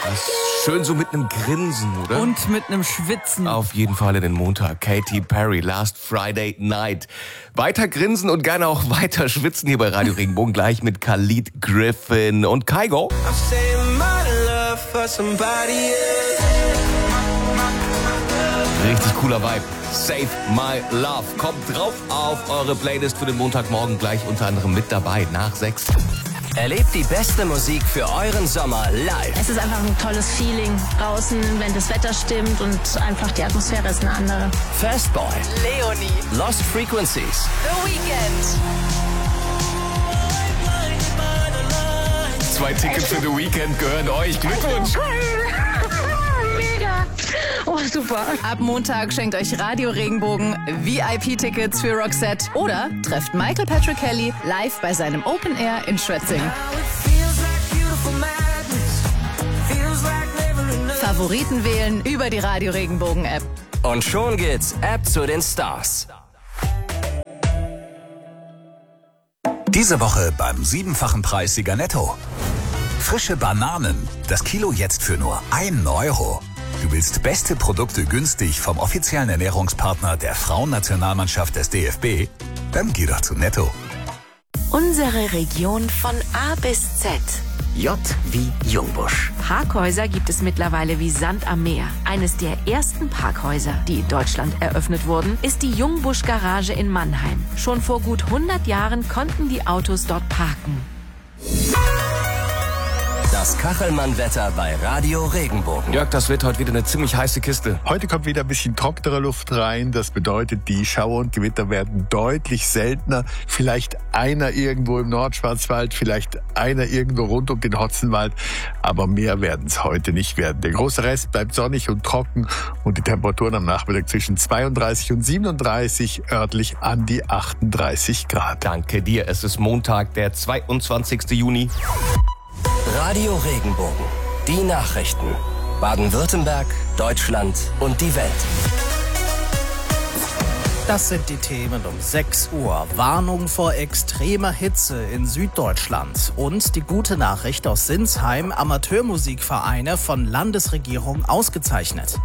Das ist schön so mit einem Grinsen, oder? Und mit einem Schwitzen. Auf jeden Fall in den Montag. Katy Perry, Last Friday Night. Weiter grinsen und gerne auch weiter schwitzen hier bei Radio Regenbogen. Gleich mit Khalid Griffin und Kygo. Richtig cooler Vibe. Save My Love. Kommt drauf auf eure Playlist für den Montagmorgen. Gleich unter anderem mit dabei nach 6. Erlebt die beste Musik für euren Sommer live. Es ist einfach ein tolles Feeling draußen, wenn das Wetter stimmt und einfach die Atmosphäre ist eine andere. Fastboy, Leonie, Lost Frequencies, The Weeknd. 2 Tickets für The Weeknd gehören euch. Glückwunsch! Mega! Oh, super. Ab Montag schenkt euch Radio Regenbogen VIP-Tickets für Roxette oder trefft Michael Patrick Kelly live bei seinem Open Air in Schwetzing. Favoriten wählen über die Radio Regenbogen App. und schon geht's ab zu den Stars. Diese Woche beim 7-fachen Preis Sieger Netto. Frische Bananen, das Kilo jetzt für nur 1 Euro. Du willst beste Produkte günstig vom offiziellen Ernährungspartner der Frauennationalmannschaft des DFB? Dann geh doch zu Netto. Unsere Region von A bis Z. J wie Jungbusch. Parkhäuser gibt es mittlerweile wie Sand am Meer. Eines der ersten Parkhäuser, die in Deutschland eröffnet wurden, ist die Jungbusch Garage in Mannheim. Schon vor gut 100 Jahren konnten die Autos dort parken. Das Kachelmann-Wetter bei Radio Regenbogen. Jörg, das wird heute wieder eine ziemlich heiße Kiste. Heute kommt wieder ein bisschen trockenere Luft rein. Das bedeutet, die Schauer und Gewitter werden deutlich seltener. Vielleicht einer irgendwo im Nordschwarzwald, vielleicht einer irgendwo rund um den Hotzenwald. Aber mehr werden es heute nicht werden. Der große Rest bleibt sonnig und trocken und die Temperaturen am Nachmittag zwischen 32 und 37, örtlich an die 38 Grad. Danke dir. Es ist Montag, der 22. Juni. Radio Regenbogen. Die Nachrichten. Baden-Württemberg, Deutschland und die Welt. Das sind die Themen um 6 Uhr. Warnung vor extremer Hitze in Süddeutschland. Und die gute Nachricht aus Sinsheim: Amateurmusikvereine von Landesregierung ausgezeichnet.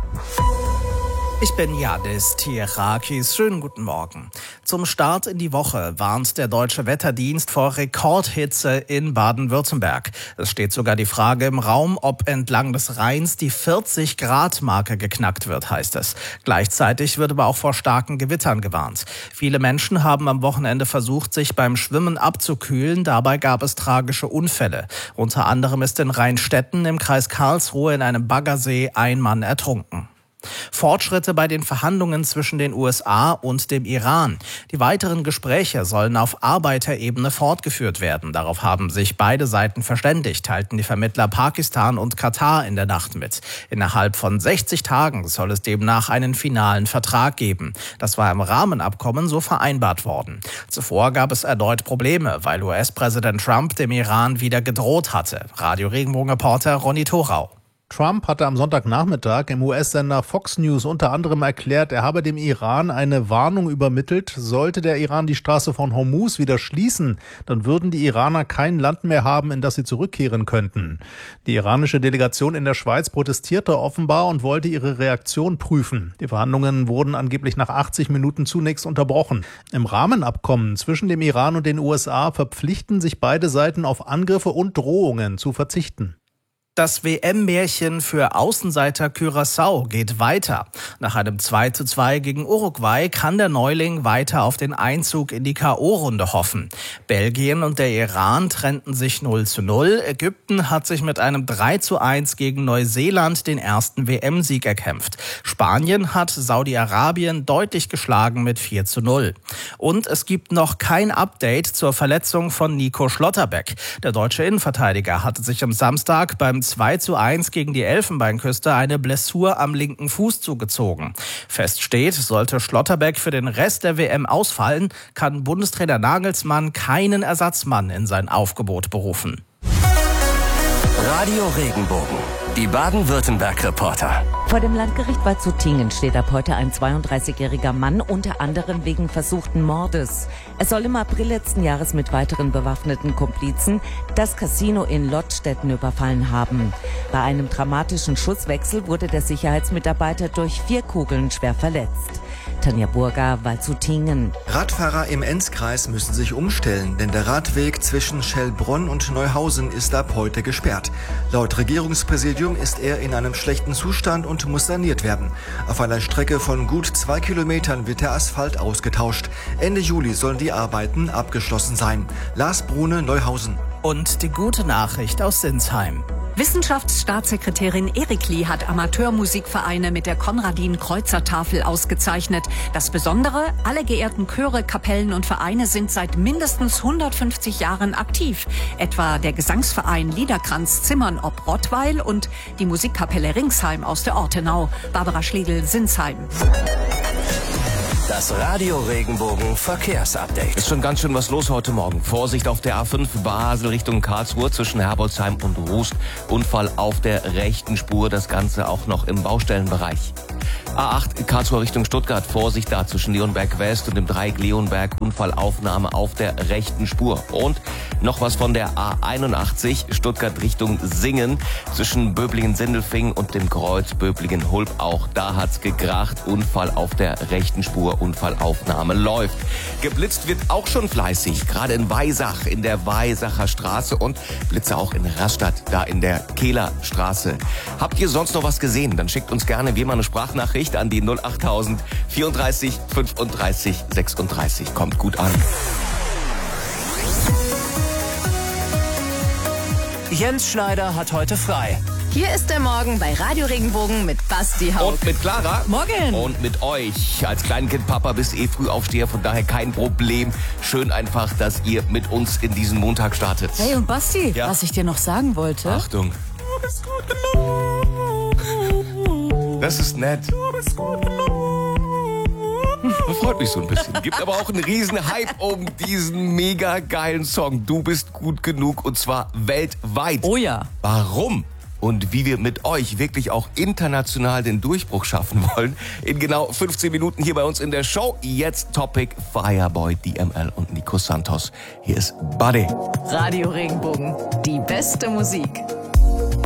Ich bin Yadis Tirakis. Schönen guten Morgen. Zum Start in die Woche warnt der Deutsche Wetterdienst vor Rekordhitze in Baden-Württemberg. Es steht sogar die Frage im Raum, ob entlang des Rheins die 40-Grad-Marke geknackt wird, heißt es. Gleichzeitig wird aber auch vor starken Gewittern gewarnt. Viele Menschen haben am Wochenende versucht, sich beim Schwimmen abzukühlen. Dabei gab es tragische Unfälle. Unter anderem ist in Rheinstetten im Kreis Karlsruhe in einem Baggersee ein Mann ertrunken. Fortschritte bei den Verhandlungen zwischen den USA und dem Iran. Die weiteren Gespräche sollen auf Arbeiterebene fortgeführt werden. Darauf haben sich beide Seiten verständigt, teilten die Vermittler Pakistan und Katar in der Nacht mit. Innerhalb von 60 Tagen soll es demnach einen finalen Vertrag geben. Das war im Rahmenabkommen so vereinbart worden. Zuvor gab es erneut Probleme, weil US-Präsident Trump dem Iran wieder gedroht hatte. Radio Regenbogen-Reporter Ronny Thorau. Trump hatte am Sonntagnachmittag im US-Sender Fox News unter anderem erklärt, er habe dem Iran eine Warnung übermittelt. Sollte der Iran die Straße von Hormuz wieder schließen, dann würden die Iraner kein Land mehr haben, in das sie zurückkehren könnten. Die iranische Delegation in der Schweiz protestierte offenbar und wollte ihre Reaktion prüfen. Die Verhandlungen wurden angeblich nach 80 Minuten zunächst unterbrochen. Im Rahmenabkommen zwischen dem Iran und den USA verpflichten sich beide Seiten auf Angriffe und Drohungen zu verzichten. Das WM-Märchen für Außenseiter Curaçao geht weiter. Nach einem 2:2 gegen Uruguay kann der Neuling weiter auf den Einzug in die K.O.-Runde hoffen. Belgien und der Iran trennten sich 0:0. Ägypten hat sich mit einem 3:1 gegen Neuseeland den ersten WM-Sieg erkämpft. Spanien hat Saudi-Arabien deutlich geschlagen mit 4:0. Und es gibt noch kein Update zur Verletzung von Nico Schlotterbeck. Der deutsche Innenverteidiger hatte sich am Samstag beim 2:1 gegen die Elfenbeinküste eine Blessur am linken Fuß zugezogen. Fest steht, sollte Schlotterbeck für den Rest der WM ausfallen, kann Bundestrainer Nagelsmann keinen Ersatzmann in sein Aufgebot berufen. Radio Regenbogen. Die Baden-Württemberg-Reporter. Vor dem Landgericht Waldshutingen steht ab heute ein 32-jähriger Mann, unter anderem wegen versuchten Mordes. Er soll im April letzten Jahres mit weiteren bewaffneten Komplizen das Casino in Lottstetten überfallen haben. Bei einem dramatischen Schusswechsel wurde der Sicherheitsmitarbeiter durch 4 Kugeln schwer verletzt. Tanja Burger, Waldshutingen. Radfahrer im Enzkreis müssen sich umstellen, denn der Radweg zwischen Schellbronn und Neuhausen ist ab heute gesperrt. Laut Regierungspräsidium ist er in einem schlechten Zustand und muss saniert werden. Auf einer Strecke von gut 2 Kilometern wird der Asphalt ausgetauscht. Ende Juli sollen die Arbeiten abgeschlossen sein. Lars Brune, Neuhausen. Und die gute Nachricht aus Sinsheim. Wissenschaftsstaatssekretärin Erikli hat Amateurmusikvereine mit der Konradin-Kreuzer-Tafel ausgezeichnet. Das Besondere, alle geehrten Chöre, Kapellen und Vereine sind seit mindestens 150 Jahren aktiv. Etwa der Gesangsverein Liederkranz Zimmern ob Rottweil und die Musikkapelle Ringsheim aus der Ortenau. Barbara Schlegel, Sinsheim. Das Radio Regenbogen Verkehrsupdate. Ist schon ganz schön was los heute Morgen. Vorsicht auf der A5 Basel Richtung Karlsruhe zwischen Herbolzheim und Rust. Unfall auf der rechten Spur, das Ganze auch noch im Baustellenbereich. A8 Karlsruhe Richtung Stuttgart. Vorsicht da zwischen Leonberg West und dem Dreieck Leonberg. Unfallaufnahme auf der rechten Spur. Und noch was von der A81 Stuttgart Richtung Singen. Zwischen Böblingen-Sindelfingen und dem Kreuz Böblingen-Hulb. Auch da hat's gekracht. Unfall auf der rechten Spur. Unfallaufnahme läuft. Geblitzt wird auch schon fleißig. Gerade in Weisach, in der Weisacher Straße und Blitze auch in Rastatt, da in der Kehler Straße. Habt ihr sonst noch was gesehen? Dann schickt uns gerne wie immer eine Sprachnachricht an die 08000 34 35 36. Kommt gut an. Jens Schneider hat heute frei. Hier ist der Morgen bei Radio Regenbogen mit Basti Haug. Und mit Clara. Morgen. Und mit euch. Als Kleinkind-Papa bist Frühaufsteher, von daher kein Problem. Schön einfach, dass ihr mit uns in diesen Montag startet. Hey und Basti, ja? Was ich dir noch sagen wollte. Achtung. Du bist gut genug. Das ist nett. Du bist gut genug. Das freut mich so ein bisschen. Gibt aber auch einen riesen Hype um diesen mega geilen Song. Du bist gut genug und zwar weltweit. Oh ja. Warum? Und wie wir mit euch wirklich auch international den Durchbruch schaffen wollen. In genau 15 Minuten hier bei uns in der Show. Jetzt Topic Fireboy, DML und Nico Santos. Hier ist Buddy. Radio Regenbogen, die beste Musik.